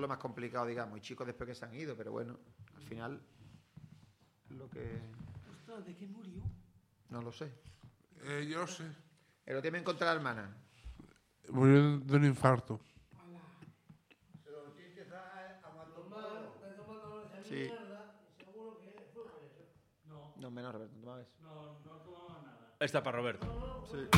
lo más complicado, digamos. Y chicos después que se han ido, pero bueno, al final lo que... Ostras, ¿de qué murió? No lo sé. Yo lo sé. El otro día me encontré a la hermana. Murió de un infarto. Sí. No, menos, Roberto, ¿no tomabas? No tomaba nada. Esta para Roberto. Sí.